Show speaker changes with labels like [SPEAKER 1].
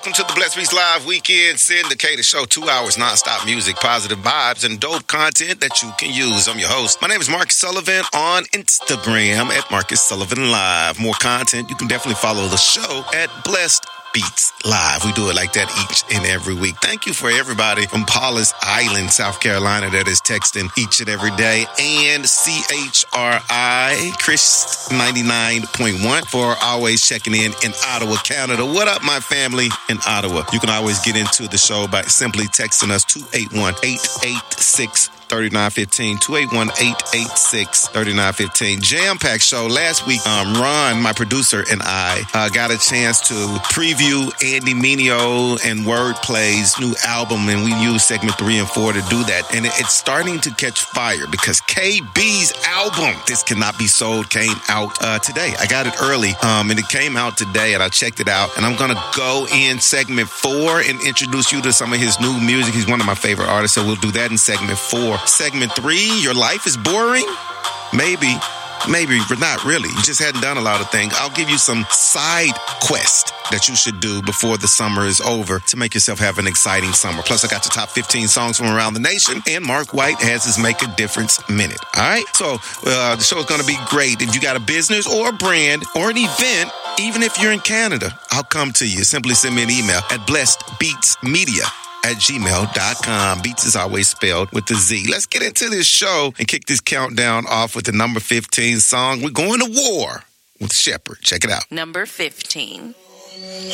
[SPEAKER 1] Welcome to the Blessed Beats Live Weekend Syndicated Show. 2 hours nonstop music, positive vibes, and dope content that you can use. I'm your host. My name is Marcus Sullivan on Instagram at Marcus Sullivan Live. More content, you can definitely follow the show at Blessed Beats Live. We do it like that each and every week. Thank you for everybody from Paulus Island, South Carolina that is texting each and every day. And CHRI, Chris 99.1 for always checking in Ottawa, Canada. What up, my family in Ottawa? You can always get into the show by simply texting us 281-886-3915, 281-886-3915. Jam-packed show. Last week, Ron, my producer, and I got a chance to preview Andy Mineo and Wordplay's new album, and we used segment 3 and 4 to do that. And it's starting to catch fire because KB's album, This Cannot Be Sold, came out today. I got it early, and it came out today, and I checked it out. And I'm going to go in segment 4 and introduce you to some of his new music. He's one of my favorite artists, so we'll do that in segment 4. Segment 3, your life is boring? Maybe, but not really. You just hadn't done a lot of things. I'll give you some side quests that you should do before the summer is over to make yourself have an exciting summer. Plus, I got the top 15 songs from around the nation, and Mark White has his Make a Difference Minute. All right? So, the show is going to be great. If you got a business or a brand or an event, even if you're in Canada, I'll come to you. Simply send me an email at blessedbeatsmedia@gmail.com. Beats is always spelled with the Z. Let's get into this show and kick this countdown off with the number 15 song. We're going to war with Shepherd. Check it out.
[SPEAKER 2] Number 15.